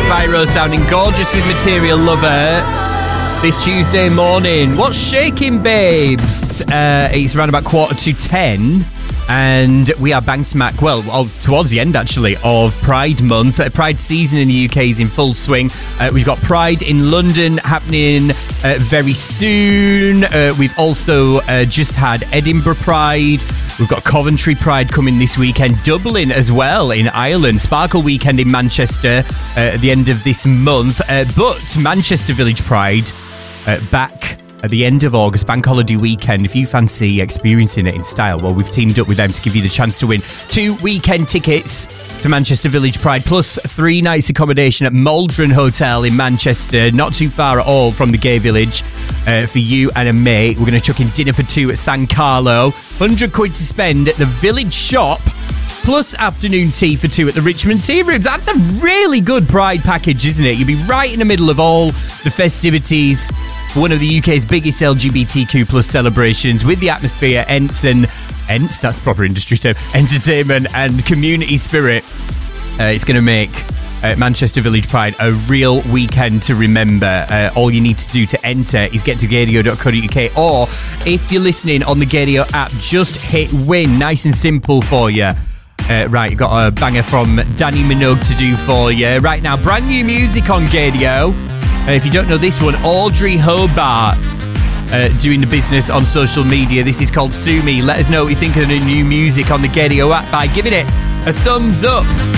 Spyro sounding gorgeous with Material Lover this Tuesday morning. What's shaking, babes? It's around about 9:45, and we are bang smack, towards the end actually, of Pride Month. Pride season in the UK is in full swing. We've got Pride in London happening very soon. We've also just had Edinburgh Pride. We've got Coventry Pride coming this weekend, Dublin as well in Ireland, Sparkle Weekend in Manchester at the end of this month, but Manchester Village Pride back at the end of August, bank holiday weekend. If you fancy experiencing it in style, well, we've teamed up with them to give you the chance to win 2 weekend tickets to Manchester Village Pride, plus 3 nights accommodation at Maldron Hotel in Manchester, not too far at all from the gay village, for you and a mate. We're going to chuck in dinner for 2 at San Carlo, £100 to spend at the village shop, plus afternoon tea for 2 at the Richmond Tea Rooms. That's a really good Pride package, isn't it? You'll be right in the middle of all the festivities for one of the UK's biggest LGBTQ plus celebrations, with the atmosphere, that's proper industry term, entertainment and community spirit. It's going to make Manchester Village Pride a real weekend to remember. All you need to do to enter is get to gadio.co.uk, or if you're listening on the Gadio app, just hit win. Nice and simple for you. Right, you've got a banger from Danny Minogue to do for you. Right now, brand new music on Gadio. If you don't know this one, Audrey Hobart doing the business on social media. This is called Sue Me. Let us know what you think of the new music on the Gadio app by giving it a thumbs up.